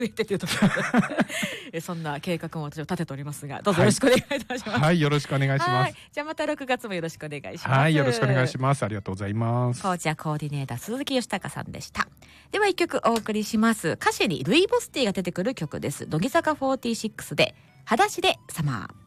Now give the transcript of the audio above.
増えてというところでそんな計画も私は立てておりますが、どうぞよろしくお願いいたします。 はい、よろしくお願いします。 じゃあまた6月もよろしくお願いします。 はい、よろしくお願いします。ありがとうございます。 紅茶コーディネーター鈴木義孝さんでした。では一曲お送りします。歌詞にルイボスティーが出てくる曲です。乃木坂46で裸足でサマー。